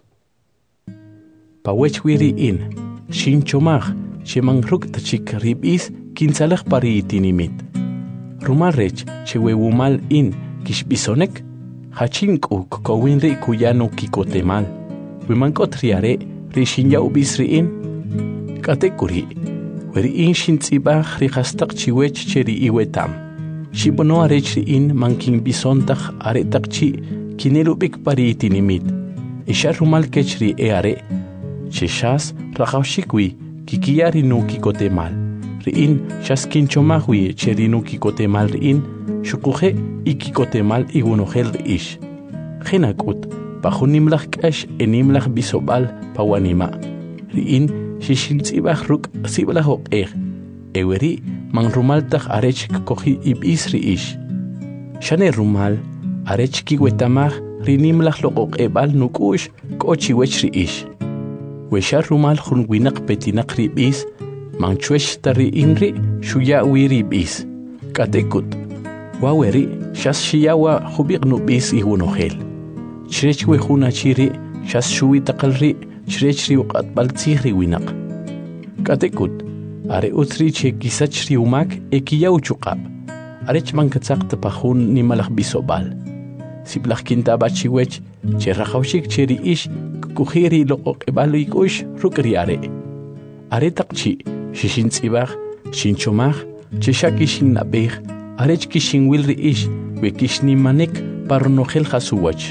Pawech wiri in, shinchomach, shemang ruk tachik ribis kinsalach pari itinimit. Rumal rech chewewumal in, kishbisonek, hachink kowin ri kuyano kikotemal. Wimankot riare, ri shinya ubisri in. Katekuri, weri in shintzibach ri hastak chiwech cheri iwetam. Shibono arech ri in manking bisontach aretak chi kinelubik pari itinimit. Isha rumal kechri eare. Cheshas rajawshikwi kikiyari no kikotemal. Riin shas kinchomahwi cheri no kikotemal riin shukuhe ikikotemal igunohel riish. Genakut pajunimlach kash enimlach bisobal pawanima. Riin shishintzibach ruk siblahok Eweri man rumaltach arech kohi ibis riish. Shane rumal arech kiwetamach rinimlach lokok ebal nukush kochiwech riish. Wesha rumal hun winak petinak ribis, manchwesh tari inri shuya wiribis. Katekut, waweri shas shiyawa hubik nubis ihunohel. Chrechwe huna chiri shas shui takalri chrechri uqat baltzihri winak. Katekut, are utri che kisachri umak ekiyaw chukab. Arech mankatsak tapahun ni malak bisobal. Siblach kintabachiwech che rajawshik cheri ish kuhiri lokok ebalo ikush rukriare. Are takchi, shishintzibach, shinchomach, cheshaki shinnabech, arech kishinwil riish, wekishni manek parnohel hasuwach.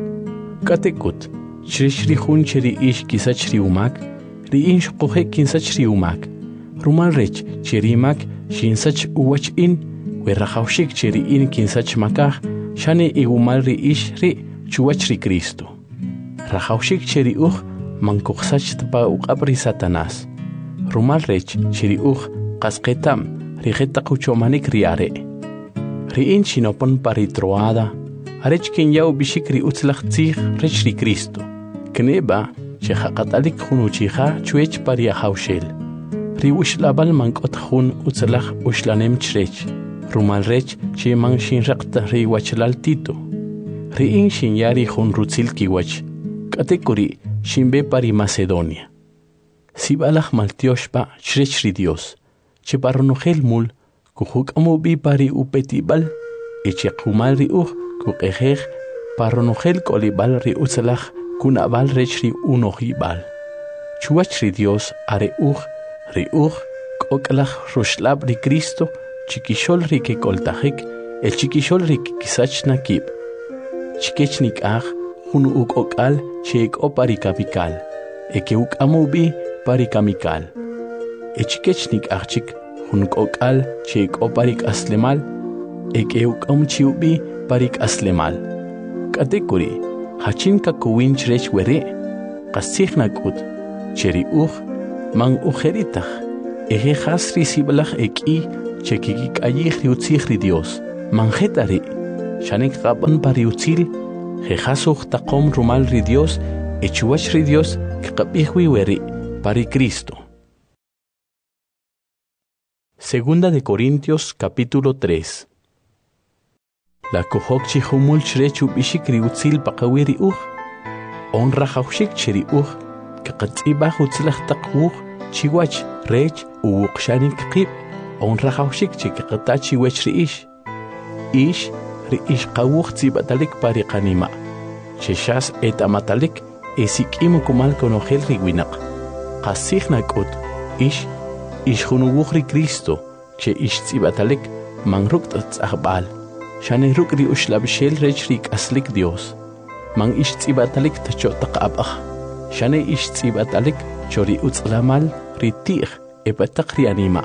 Katekut, chreshri hun cheri ish kisachri umak, riinsh kohe kinsachri umak. Rumal rech cherimak shinsach uwach in, werrajawshik cheri in kinsach makach, shane igumal riish ri chuwach ri Cristo. Rajawshik cheri mankuksach tpa uqabri Satanás. Rumal rech cheri kasketam rijeta kuchomanik riare. Riin shinopon paritroada, arech kinyao bishikri utzlach tzig rech ri Cristo. Kneba chehaqatalik hunuchiha chuech pariahawshel. Riwish labal mankot hun utzlach ushlanem chrech. Rumal rech che man shinraqta riwachlal tito. Riin shinyari hun rutzil kiwach. Katekuri shimbe pari Macedonia. Sibalach maltioshpa chrechri Dios. Che parnohel mul kuhuk amubi pari upetibal. Eche kumal ri kukejej parnohel kolibal ri utzalach kunabal rechri unohibal. Chuachri Dios are ri koklach rushlab ri Cristo chiquishol ri que coltajek el chiquishol ri kisach nakib. Chikechnik hun ukokal chek o parikapikal. Eke uk amubi parikamikal. Echikechnik achik hun ukokal chek o parik aslemal. Eke uk chiubi parik aslemal. Katekuri hachin kakuwin chrech were. Kasich nakut cheri man ujeritach. ejejas ri sibalaj eki chekikik ayih ri utzih ri Dios. Manjetari, shanik qaban pari utzil, jejasuj taqom rumal ri Dios, echuach ri Dios, kqabihwi weri, pari Cristo. Segunda de Corintios capítulo 3. La kohok chihumul chrechu bishik ri utzil paqawiri honra jaushik chiri kaqatsiba utzilaj taqwuj chiwach rech uwuqshanik qib honra jaushik chikaqatachi wech ri ish qawuj tsibatalik pari qanima cheshas etamatalik esikimu kumal konojel ri winaq qasijna k'ut ish junuwuj ri Cristo che ish tsibatalik manruk t'atz'ajb'al shane ruk ri uxlabxel rech ri k'aslik Dios man ish tsibatalik tacho taqab'aj shane ish tsibatalik chori utz'lamal ri ti'j epatak ri anima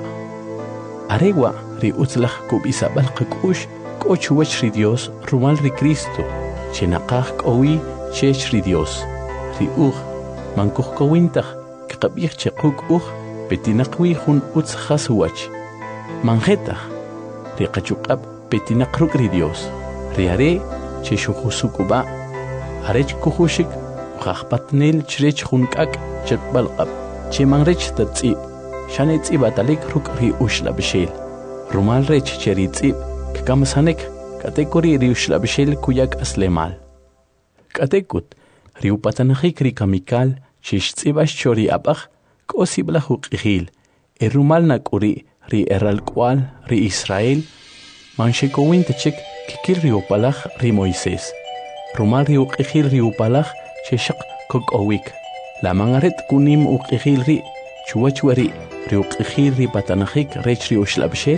arewa ri utzlaj kub'isab'al qak'ux k'o chuwach ri Dios rumal ri Cristo che naqaj k'owi chech ri Dios ri man kuj kowintaj kaqab'ij che quk petinaqwi jun utz jas wach manjetaj ri qachuq'ab petinaq ruk' ri Dios ri are che xujusukuba arech kujushik qajpatnel chrech jun k'ak' chetb'alq'ab che manrech tatz'ib shane tz'ibatalik ruk' ri uxlab'xel rumal rech che ri tz'ib kkamsanek k'atekuri ri uxlab'xel kuyak aslemal k'atekut ri upatanajik ri kamikal che xtz'ibax chori ab'aj k'o siblaj uq'ijil rumal nak'uri ri eralk'wal ri Israel man xekowintachik kikil ri upalaj ri Moisés rumal ri uq'ijil ri upalaj che xaq kok'owik la mangaret kunim uq'ijil ri chuwach wari ri uq'ijil ri patanajik rech ri uxlab'xel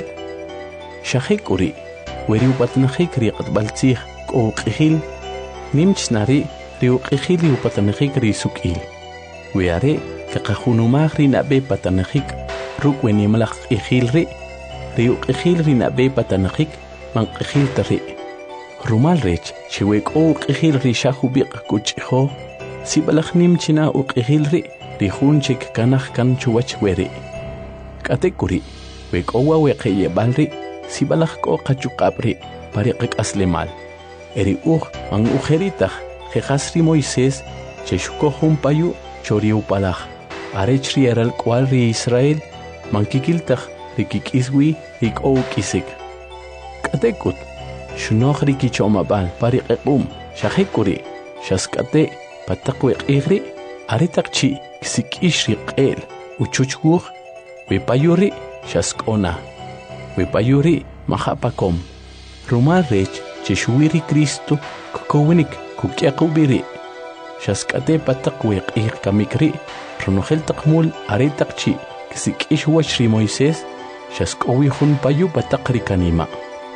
xajik uri weri upatanajik ri q'atb'al tzij k'o uq'ijil nimchnari ri uq'ijil ri upatanajik ri suk'il we are kaqajunumaj ri nab'e patanajik ruk' wenimlaj q'ijil ri uq'ijil ri nab'e patanajik man q'ijil ta ri rumal rech chewe k'o uq'ijil ri xajubiq kuch'ijo sibalaj nimchina uq'ijil ri jun chik kanaj kan chuwach weri k'atekuri we k'o waweqe yeb'al ri sibalaj k'o qachuq'ab' ri pari qak'aslemal eri man ujeritaj jejas ri Moisés che xukoj jun payu chori upalaj arech ri eralk'wal ri Israel man kikiltaj ri kik'iswi ri k'o uk'isik k'atekut xunoj ri kich'omab'al pari q'eq'um xajikuri xask'ate pataq weq'ij ri aretaq chi kisik'ix ri q'el uchuchwuj we payu ri xask'ona we payu ri majapakom rumal rech che xuwi ri Cristo kukowinik kuk'yaq'ubi ri xask'ate pataq weq'ij kamik ri runojel taqmul aretaq chi kisik'ix wach ri Moisés xask'owi jun payu pataq ri kanima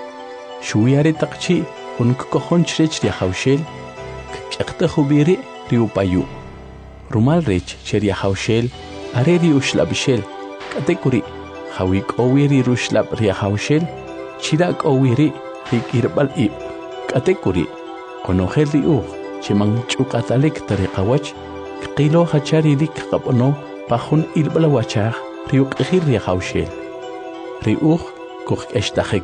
xuwi aretaq chi jun kukojon chrech ri ajawxel kik'yaqtaj ubi ri upayu rumal rech che ri ajawxel are ri uxlab'xel k'atekuri jawi k'owi ri ruxlab' ri ajawxel chira k'owi ri k'irb'al ib' k'atekuri qonojel ri che man ch'uq'atalik ta ri qawach kqilo hachari ri kqab'no pa jun ilb'al wachaj ri uq'ijil ri ajawxel ri kujk'extajik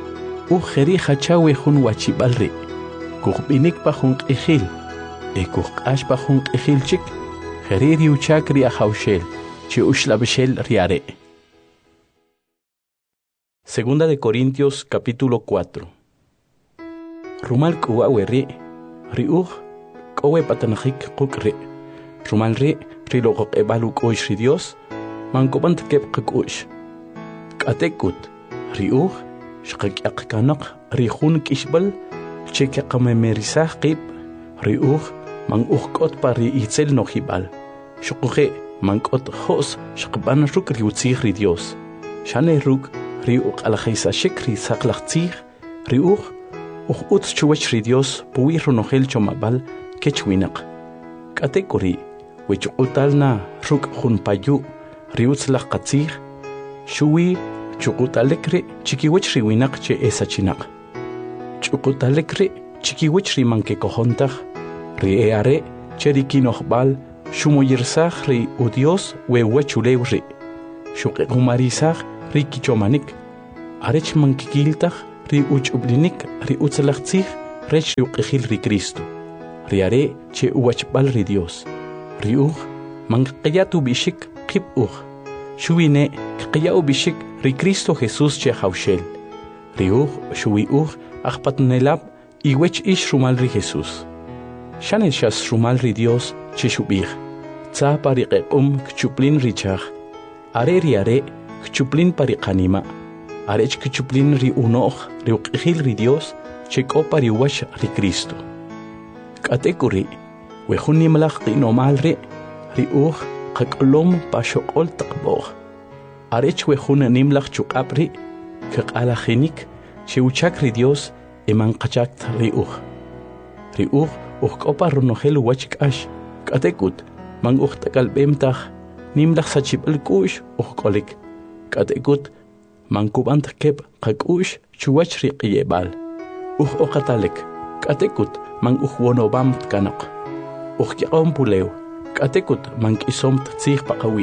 jeri hachawe jun wachib'al ri kujb'inik pa jun q'ijil kujq'ax pa jun q'ijil chik jeri ri uchak ri ajawxel che uxlab'xel ri are. Segunda de Corintios capítulo 4. Rumal k'uwa ri k'owe patanajik quk' ri rumal ri loqoq'eb'al uk'u'x ri Dios man k'ub'ant keb' qak'u'x k'atekut ri xqak'yaq kanaq ri jun k'ixb'al che kaqamemerisaj qib' ri man k'ot pa ri itzel nojib'al xuquje man k'ot jo's xaqb'an ruk' ri utzij ri Dios xane ruk' ri uq'alajaysaxik ri saqlaj tzij ri utz chuwach ri Dios puwi runojel chomab'al kech winaq k'atekuri wechuq'utalna ruk' jun payu ri utzlaj qatzij xuwi chuq'utalek ri chikiwach ri winaq che esachinaq chuq'utalek ri chikiwach ri man kekojontaj ri are che ri kinojb'al xumoyirsaj ri u Dios we wachulew ri xuqequmarisaq ri kichomanik arech mankikiltaj ri uch'ublinik ri utzalaqtzij rech ri uq'ijil ri Cristo ri are che uwachb'al ri Dios ri uj manqiyat ub'ixik qib uj xuwine qqiya ub'ixik ri Cristo Jesús che jawxel ri uj xuwi uj ajpatnelab iwech ix rumal ri Jesús xanel xas rumal ri Dios che xub'ij tza pari qeq'um kchuplin ri chaj are ri are kchuplin pari qanima arech kchuplin ri uno'j ri uq'ijil ri Dios che k'o pari wax ri Cristo k'ateku ri wejun nimlaj q'inomal ri uj qak'lom pa xoq'ol taqb'oj arech wejun nimlaj chuq'ab ri kaq'alajinik che uchak ri Dios emanqachakt ri uj uj k'o pa runojel wach k'ax k'atekut man uj t'akalb'em taj nimlaj sachib'al k'u'x uj k'olik k'atekut man kub'ant keb qak'u'x chuwach ri q'iyeb'al uj oqatalek k'atekut man uj wonob'am tkanoq uj yaq'om pulew k'atekut man k'isom tzij paqawi'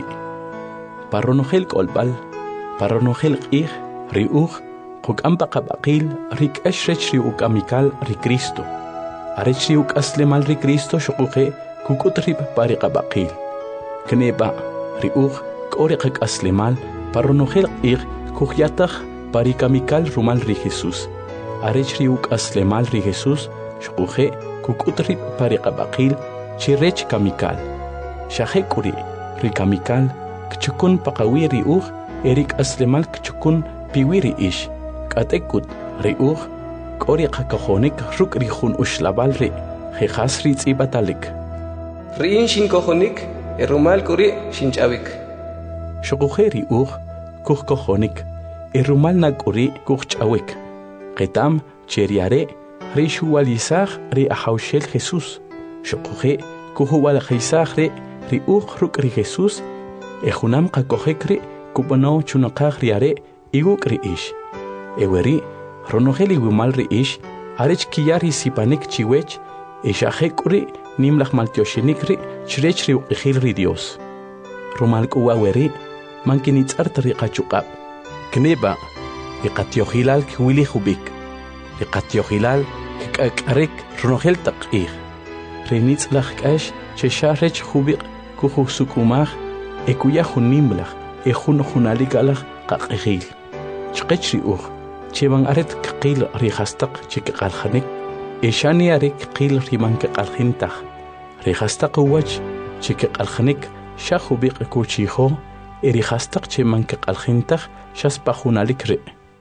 pa runojel k'olb'al pa runojel q'ij ri uj quk'am paqab'aqil ri k'ax rech ri uk'amikal ri Cristo arech ri uk'aslemal ri Cristo xuquje kuk'ut rib pa ri qab'aqil kneba ri uj k'o ri qak'aslemal pa runojel q'ij kujyataj pa ri kamikal rumal ri Jesús arech ri uk'aslemal ri Jesús xuquje kuk'ut rib pa ri qab'aqil chi rech kamikal xajek'u ri kamikal kchukun paqawi ri uj eri k'aslemal kchukun piwi ri ix k'atekut ri uj k'o ri qakajonik ruk' ri jun uxlab'al ri jejas ri tz'ib'atalik ri'in xinkojonik rumal k'uri xinch'awik xuquje ri uj kujkojonik rumal nak'uri kujch'awik qetam che ri are ri xuwalisaj ri ajawxel Jesús xuquje kujuwalajisaj ri uj ruk' ri Jesús junam qakojek ri kub'ono chunaqaj ri are iwuk' ri ix eweri ronojel iwimal ri ix arech kiya ri sipanik chiwech xajek'u ri nimlaj maltioxinik ri chirech ri uq'ijil ri Dios rumal k'uwa weri man kinitz'art ri qachuq'ab' kneba ri qatyoqilal kwilij ub'ik ri qatyoqilal k'ak'arek ronojel taq q'ij ri nitz'laj k'ax che xa rech jub'iq kujusuk'umaj kuya jun nimlaj jun junalik alaj qaq'ijil chqech ri uj che man aret kqil ri jastaq che kqaljanik xani are kqil ri man kqaljin taj ri jastaq wach che kqaljanik xa jub'iq kuchijo ri jastaq che man kqaljin taj xaspa junalik ri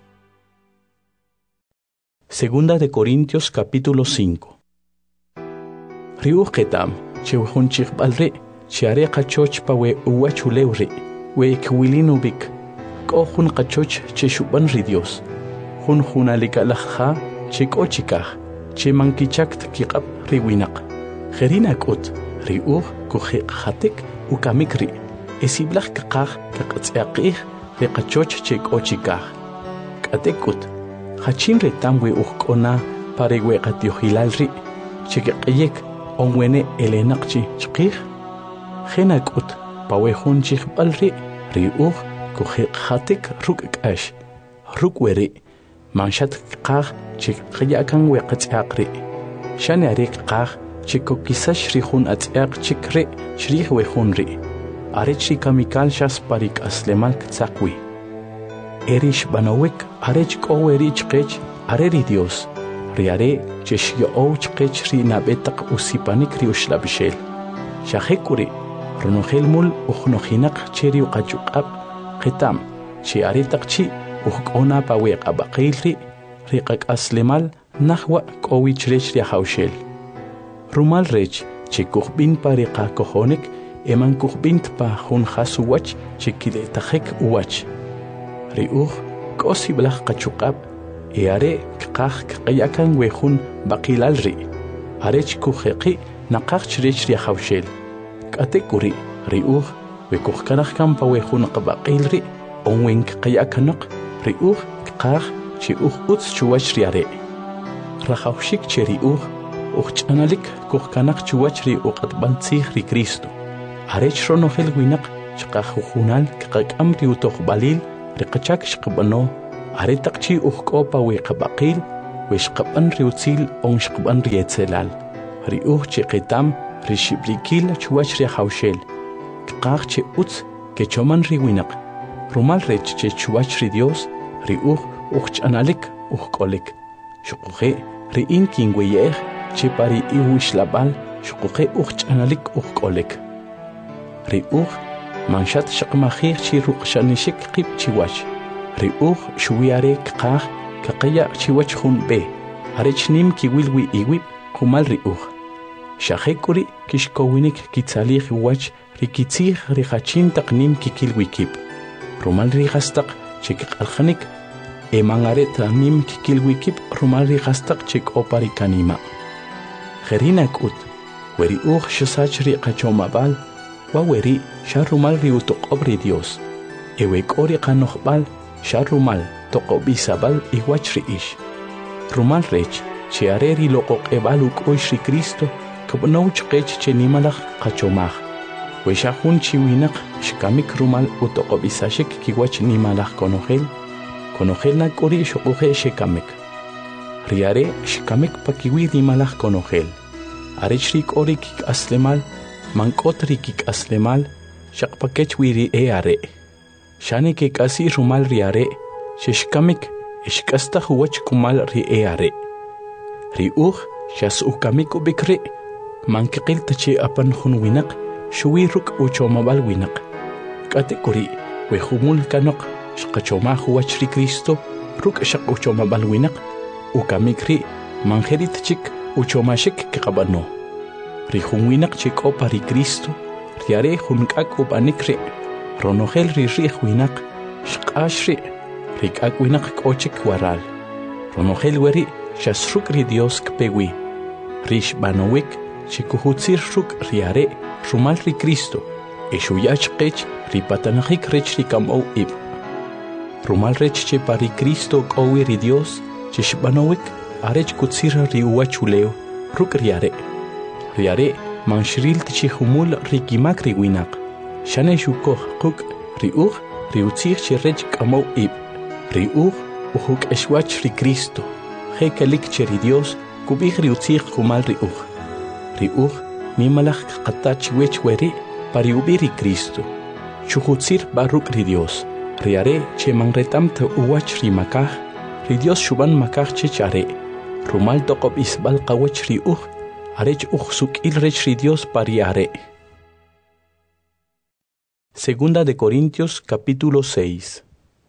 Segunda de Corintios capítulo 5 ri uj qetam che jun chiqb'al ri che are qachoch pa we uwach ulew ri we kwilin ubik k'o jun qachoch che xub'an ri Dios jun junalik alaj che k'o chikaj che man kichakt kiq'ab ri winaq jerina k'ut ri uj kujeqjatik ukamik ri esiblaj kaqaj kaq'tz'yaq'ij ri qachoch che k'o chikaj k'atekut jachin retam we uj k'ona pa ri we qatyoqilal ri che keq'iyek onwene elenaq chi chqij jena k'ut pa we jun chijb'al ri uj kujeqjatik ruk' k'ax ruk' weri manxat kqaj che qyakan we qatz'yaq ri xani are kqaj che kokisax ri jun atz'yaq chik ri chrij we jun ri arech ri kamikal xas pa ri k'aslemal ktzaq wi eri xb'anawik arech k'o weri chqech are ri Dios ri are che xyo'ow chqech ri nab'etaq usipanik ri uxlab'ixel xajek'u ri ronojel mul ujnojinaq che ri uqachuq'ab' qetam che are taq chi uj k'ona pa we qab'aqil ri qak'aslemal najwa k'o wi chirech ri ajawxel rumal rech che kujb'in pa ri qakojonik eman kujb'int pa jun jas uwach che kile'tajek uwach ri uj k'o siblaj qachuq'ab' are kqaj kqyakan we jun b'aqilal ri arech kujeqi naqaj chirech ri ajawxel k'atek'u ri uj we kujkanaj kan pa we jun qab'aqil ri onwen kqyakanoq ri uj kqaj che uj utz chuwach ri are rajawxik che ri uj ch'analik kujkanaq chuwach ri uq'atb'al tzij ri Cristo arech ronojel winaq shqajujonal kaqam riutoq balil riqachak shqbano aretaqchi ujqopa wiqabaqil wishqaban riutzil on shqban rietzelal riuj chiqitam rishiblikil chuach rihawshel qaq che utz que choman riwinaq rumal rech che chuach ri Dios riuj ujchanalik ujqolik shuquje riin kingweyej che pari iwishlabal shuquje ujchanalik ujqolik riuj manshat shaqmajij chi ruqshanishik qib chiwach riuj shuwiare qaq kaqaya chiwach junbe arechnim kiwilwi iwib kumal riuj shajekuri kishkowinik kitsalij wach rikitzij rihachin taqnim kikilwikib rumal rihastaq chikqaljanik emangaret nim kikilwikib rumal rihastaq chikoparikanima jerinakut weri uj shasach riqachomabal waweri sharumal riutoqobri Dios ewekori qanojbal sharumal toqobisabal iwach riish rumal rech cheareri loqoqebal uk'ush ri Cristo kabnouch qech chenimalaj qachomaj weshajun chiwinaq shkamik rumal utoqobisashik kiwach nimalaj konojel nak'uri shuquje shekamik riare shkamik pakiwi nimalaj konojel arech rik'ori kik'aslemal mank'ot rikik'aslemal shaqpakech wiri are shani kik'asi rumal riare shishkamik ishk'astaj wach kumal ri are riuj shas'ukamik ubikri mankiqil tachi apan jun winaq shuwi ruk uchomabal winaq k'atikuri wejumul kanoq shqachomaj wach ri Cristo ruk shaq uchomabal winaq ukamikri manjerit chik uchomashik kiqabano ri jun winaq chik'opa ri Cristo riare jun k'ak upanikri ronojel ri ri'j winaq shq'ax ri k'ak winaq k'ochik waral ronojel weri shasruk ri Dios kpewi rish banowik chikujutzir ruk riare rumal ri Cristo eshuyach qech ri patanajik rech ri kam'ow ib rumal rech che pari Cristo k'owi ri Dios chishbanowik arech kutzir ri uwachuleo ruk riare manshiril tchihumul ri kimak ri winaq shane shukoj quk riuj riutzij che rech kam'ow ib riuj ujuk eshwach ri Cristo Hekalik ri Dios kubij riutzij kumal riuj nimalaj qatach wech weri pari ubiri Cristo chujutzir baruk ri Dios riare che manretam ta uwach ri makaj ri Dios shuban makaj che chare rumal toqob isbal qawach riuj arech suk'il rech ri Dios pari are. Segunda de Corintios capítulo 6.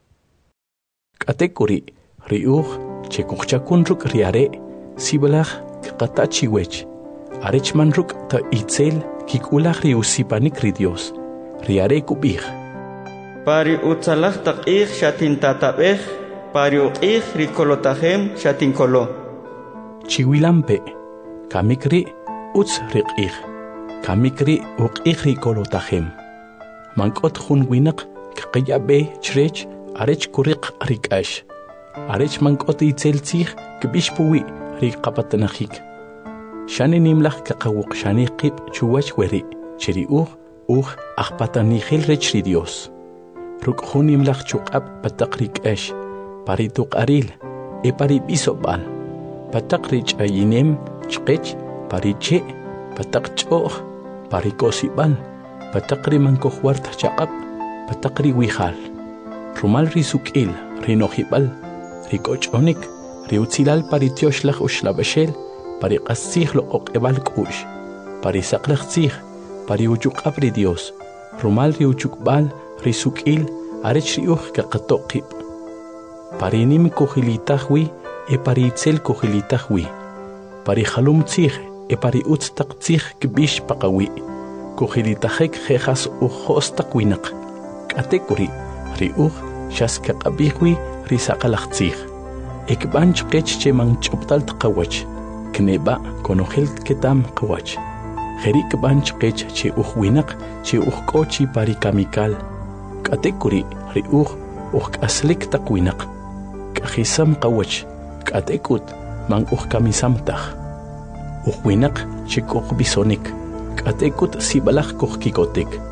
Katekuri riuj chekuchakun ruk riare sibalaj qatachi wech arech man ruk ta itzel kikulaj riusipanik ri Dios riare kubij pari utzalaj taqij shatintatabej pari uqij rikolotajem shatinkolo chiwilampe kamikri utz riqij kamikri uqij rikolotajem mank'ot jun winaq qqiyabe chrech arech kuriq rik'ash arech mank'ot itzel tzij kbishpuwi riqapatanajik shani nimlaj kaqawuq shani qib chuwach weri chiri uj ajpatanijil rech ri Dios ruk jun nimlaj chuq'ab pataq rik'ash pari tuq'aril pari b'isob'al pataq rich'ayinem chqech pari che pataq ch'o'j pari kosib'al pataq ri mankojwar chaq'ab pataq ri wijal rumal ri suk'il ri nojib'al ri k'och'onik ri utzilal pari tyoxlaj uxlab'exel pari q'atzij loq'oq'eb'al k'u'x pari saqlaj tzij pari uchuq'ab ri Dios rumal ri uchukb'al ri suk'il arech ri uj qaqatoqib pari nim kujilitaj wi pari itzel kujilitaj wi pari jalum tzij pari utz taq tzij kb'ix paqawi kujilitajek jejas ujos taq winaq k'atekuri ri uj xas kaq'ab'ij wi ri saqalaj tzij ekb'an chqech che manch'ob'tal tqawach kneba konojel ketam qawach jerik kb'an chqech che uj winaq che uj k'o chi pari kamikal k'atekuri ri uj k'aslik taq winaq k'ajisam qawach k'atekut man uj kamisam taj uj winaq che k'uj bisonik k'atekut sib'alaj kuj kikotik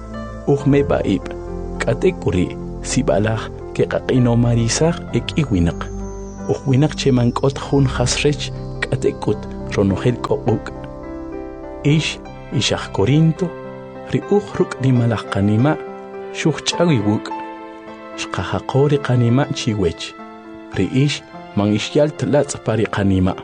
Ujme baib, katekuri, sibalaj, que kakino marisaj ekiwinak. Ujwinak chemankot hun hasrech, katekut, ronogel kokuk. Ishach Corinto, ri uhruk ni malaj kanima, shuchawibuk. Shkahakori kanima chiwech. Ri man ishyal tlats pari kanima.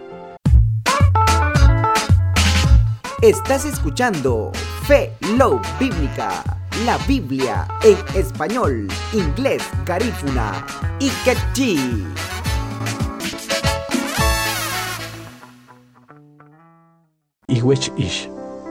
Estás escuchando Fe Love Bíblica, la Biblia en español, inglés, garífuna y quechí. Iwech